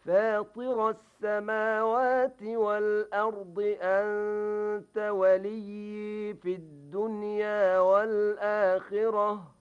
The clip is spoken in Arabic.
فاطر السماوات والأرض أنت ولي في الدنيا والآخرة